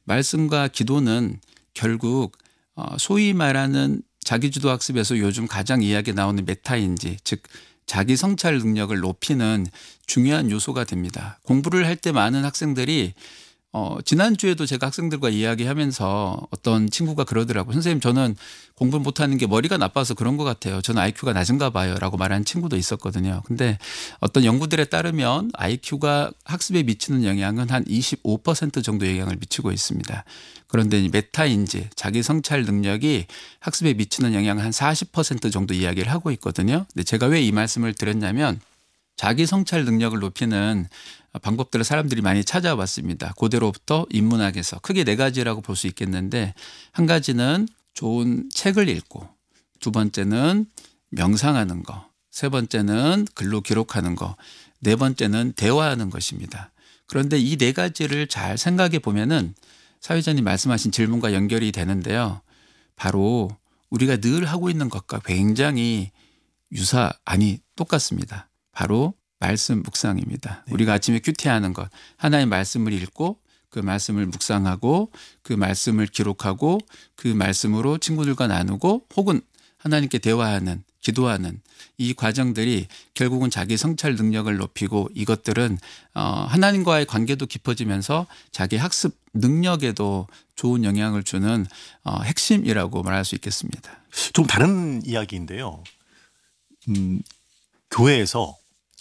말씀과 기도는 결국 소위 말하는 자기주도 학습에서 요즘 가장 이야기 나오는 메타인지, 즉 자기 성찰 능력을 높이는 중요한 요소가 됩니다. 공부를 할 때 많은 학생들이 지난주에도 제가 학생들과 이야기하면서 어떤 친구가 그러더라고요. 선생님, 저는 공부 못하는 게 머리가 나빠서 그런 것 같아요. 저는 IQ가 낮은가 봐요 라고 말하는 친구도 있었거든요. 근데 어떤 연구들에 따르면 IQ가 학습에 미치는 영향은 한 25% 정도 영향을 미치고 있습니다. 그런데 이 메타인지, 자기 성찰 능력이 학습에 미치는 영향은 한 40% 정도 이야기를 하고 있거든요. 근데 제가 왜 이 말씀을 드렸냐면, 자기 성찰 능력을 높이는 방법들을 사람들이 많이 찾아왔습니다. 고대로부터 인문학에서 크게 네 가지라고 볼 수 있겠는데, 한 가지는 좋은 책을 읽고, 두 번째는 명상하는 거, 세 번째는 글로 기록하는 거, 네 번째는 대화하는 것입니다. 그런데 이 네 가지를 잘 생각해 보면은 사회자님 말씀하신 질문과 연결이 되는데요. 바로 우리가 늘 하고 있는 것과 굉장히 똑같습니다. 바로 말씀 묵상입니다. 네. 우리가 아침에 큐티하는 것, 하나의 말씀을 읽고 그 말씀을 묵상하고 그 말씀을 기록하고 그 말씀으로 친구들과 나누고 혹은 하나님께 대화하는, 기도하는 이 과정들이 결국은 자기 성찰 능력을 높이고, 이것들은 하나님과의 관계도 깊어지면서 자기 학습 능력에도 좋은 영향을 주는 핵심이라고 말할 수 있겠습니다. 좀 다른 이야기인데요. 교회에서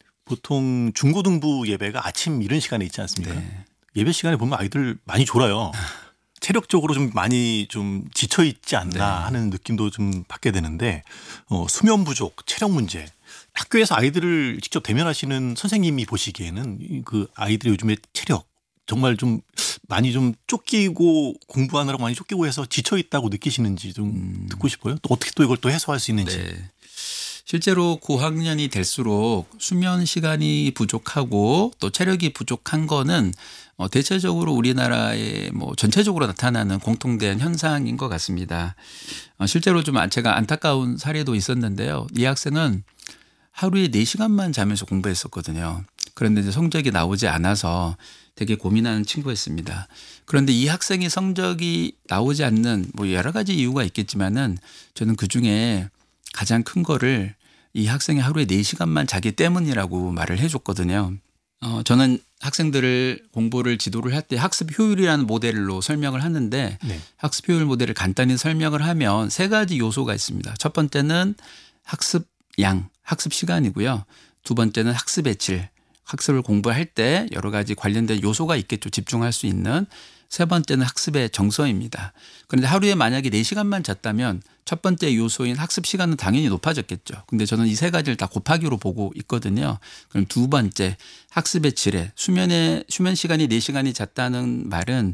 보통 중고등부 예배가 아침 이른 시간에 있지 않습니까? 네. 예배 시간에 보면 아이들 많이 졸아요. 체력적으로 좀 많이 좀 지쳐 있지 않나 네. 하는 느낌도 좀 받게 되는데, 수면 부족, 체력 문제, 학교에서 아이들을 직접 대면하시는 선생님이 보시기에는 그 아이들의 요즘에 체력 정말 좀 많이 좀 쫓기고 공부하느라고 많이 쫓기고 해서 지쳐 있다고 느끼시는지 좀 듣고 싶어요. 또 어떻게 또 이걸 또 해소할 수 있는지. 네. 실제로 고학년이 될수록 수면 시간이 부족하고 또 체력이 부족한 거는 대체적으로 우리나라의 전체적으로 나타나는 공통된 현상인 것 같습니다. 실제로 좀 제가 안타까운 사례도 있었는데요. 이 학생은 하루에 4시간만 자면서 공부했었거든요. 그런데 이제 성적이 나오지 않아서 되게 고민하는 친구였습니다. 그런데 이 학생이 성적이 나오지 않는 여러 가지 이유가 있겠지만은 저는 그중에 가장 큰 거를 이 학생이 하루에 4시간만 자기 때문이라고 말을 해줬거든요. 저는 학생들을 공부를 지도를 할 때 학습 효율이라는 모델로 설명을 하는데, 네. 학습 효율 모델을 간단히 설명을 하면 세 가지 요소가 있습니다. 첫 번째는 학습 양, 학습 시간이고요. 두 번째는 학습의 질, 학습을 공부할 때 여러 가지 관련된 요소가 있겠죠. 집중할 수 있는. 세 번째는 학습의 정서입니다. 그런데 하루에 만약에 4시간만 잤다면 첫 번째 요소인 학습 시간은 당연히 높아졌겠죠. 근데 저는 이 세 가지를 다 곱하기로 보고 있거든요. 그럼 두 번째, 학습의 질에 수면 시간이 4시간이 잤다는 말은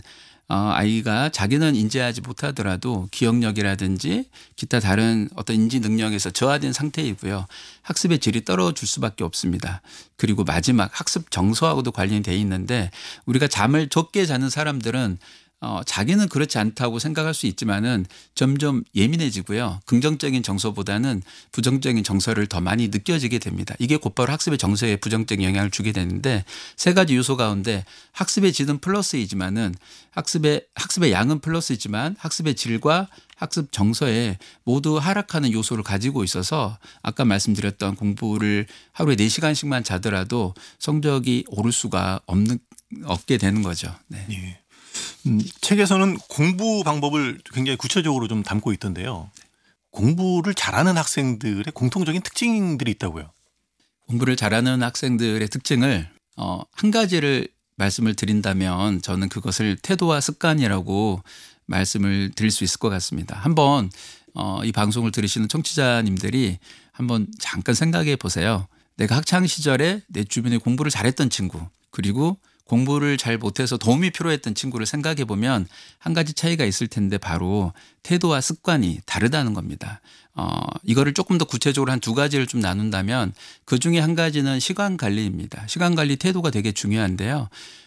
아이가 자기는 인지하지 못하더라도 기억력이라든지 기타 다른 어떤 인지 능력에서 저하된 상태이고요. 학습의 질이 떨어질 수밖에 없습니다. 그리고 마지막 학습 정서하고도 관련이 돼 있는데, 우리가 잠을 적게 자는 사람들은 자기는 그렇지 않다고 생각할 수 있지만은 점점 예민해지고요. 긍정적인 정서보다는 부정적인 정서를 더 많이 느껴지게 됩니다. 이게 곧바로 학습의 정서에 부정적인 영향을 주게 되는데, 세 가지 요소 가운데 학습의 질은 플러스이지만은 학습의 양은 플러스이지만 학습의 질과 학습 정서에 모두 하락하는 요소를 가지고 있어서 아까 말씀드렸던 공부를 하루에 4시간씩만 자더라도 성적이 오를 수가 없게 되는 거죠. 네. 예. 책에서는 공부 방법을 굉장히 구체적으로 좀 담고 있던데요. 공부를 잘하는 학생들의 공통적인 특징들이 있다고요. 공부를 잘하는 학생들의 특징을 한 가지를 말씀을 드린다면 저는 그것을 태도와 습관이라고 말씀을 드릴 수 있을 것 같습니다. 한번 이 방송을 들으시는 청취자님들이 한번 잠깐 생각해 보세요. 내가 학창 시절에 내 주변에 공부를 잘했던 친구, 그리고 공부를 잘 못해서 도움이 필요했던 친구를 생각해 보면 한 가지 차이가 있을 텐데, 바로 태도와 습관이 다르다는 겁니다. 이거를 조금 더 구체적으로 한 두 가지를 좀 나눈다면, 그중에 한 가지는 시간 관리입니다. 시간 관리 태도가 되게 중요한데요.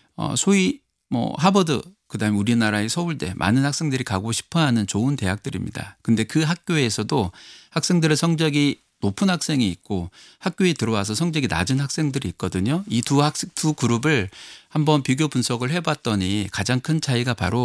소위 하버드, 그다음에 우리나라의 서울대, 많은 학생들이 가고 싶어하는 좋은 대학들입니다. 근데 그 학교에서도 학생들의 성적이 높은 학생이 있고 학교에 들어와서 성적이 낮은 학생들이 있거든요. 이 두 그룹을 한번 비교 분석을 해봤더니 가장 큰 차이가 바로